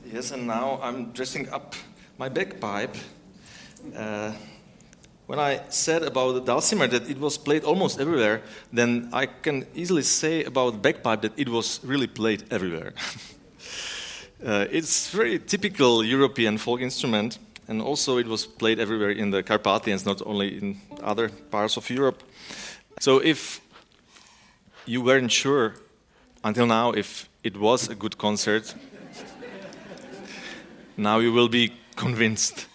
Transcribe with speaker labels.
Speaker 1: Yes, and now I'm dressing up my bagpipe. When I said about the dulcimer that it was played almost everywhere, then I can easily say about bagpipe that it was really played everywhere. It's very typical European folk instrument, and also it was played everywhere in the Carpathians, not only in other parts of Europe. So if you weren't sure until now if it was a good concert, now you will be convinced.